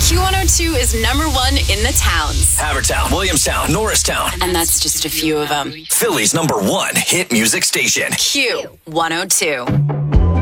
Q102 is #1 in the towns. Havertown, Williamstown, Norristown. And that's just a few of them. Philly's #1 hit music station. Q102.